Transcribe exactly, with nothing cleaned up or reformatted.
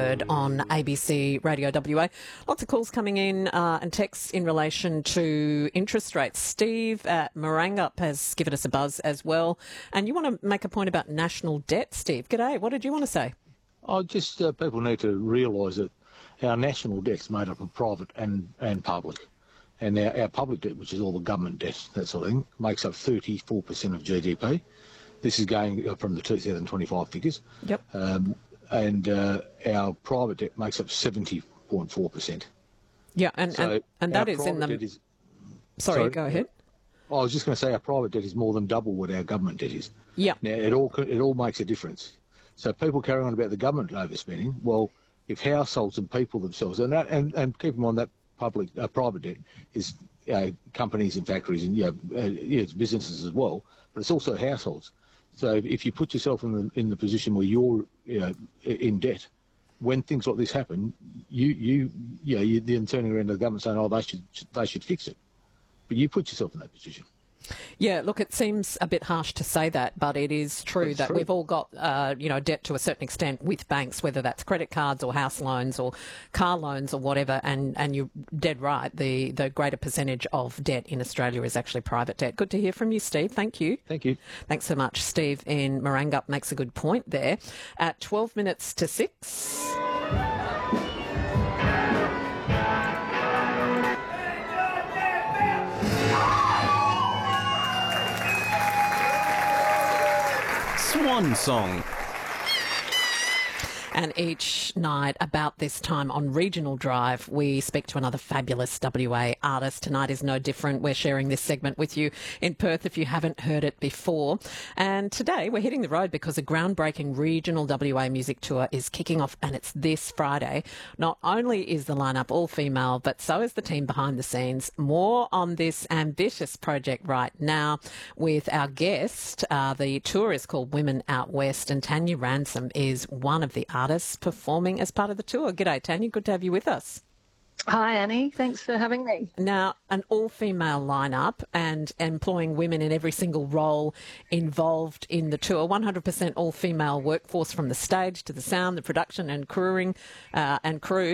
Word on A B C Radio W A. Lots of calls coming in uh, and texts in relation to interest rates. Steve at Marangup has given us a buzz as well. And you want to make a point about national debt, Steve. G'day. What did you want to say? Oh, just uh, people need to realise that our national debt's made up of private and, and public. And our, our public debt, which is all the government debt, that sort of thing, makes up thirty-four percent of G D P. This is going from the two thousand twenty-five figures. Yep. Um, and uh, our private debt makes up seventy point four percent. Yeah, and, so and, and that is in the... Is, sorry, sorry, go ahead. I was just going to say our private debt is more than double what our government debt is. Yeah. Now, it all, it all makes a difference. So people carry on about the government overspending. Well, if households and people themselves, and that, and, and keep in mind that public, uh, private debt is uh, companies and factories and you know, uh, yeah, it's businesses as well, but it's also households. So if you put yourself in the in the position where you're you know, in debt, when things like this happen, you you you know you're then turning around to the government saying, oh, they should they should fix it, but you put yourself in that position. Yeah, look, it seems a bit harsh to say that, but it is true That's that true. we've all got, uh, you know, debt to a certain extent with banks, whether that's credit cards or house loans or car loans or whatever, and, and you're dead right, the, the greater percentage of debt in Australia is actually private debt. Good to hear from you, Steve. Thank you. Thank you. Thanks so much. Steve in Marangup makes a good point there. At twelve minutes to six... Swan Song. And each night about this time on Regional Drive, we speak to another fabulous W A artist. Tonight is no different. We're sharing this segment with you in Perth if you haven't heard it before. And today we're hitting the road because a groundbreaking regional W A music tour is kicking off, and it's this Friday. Not only is the lineup all female, but so is the team behind the scenes. More on this ambitious project right now with our guest. Uh, the tour is called Women Out West, and Tanya Ransom is one of the artists performing as part of the tour. G'day, Tanya. Good to have you with us. Hi, Annie. Thanks for having me. Now, an all-female lineup and employing women in every single role involved in the tour. one hundred percent all-female workforce from the stage to the sound, the production and crewing uh, and crew.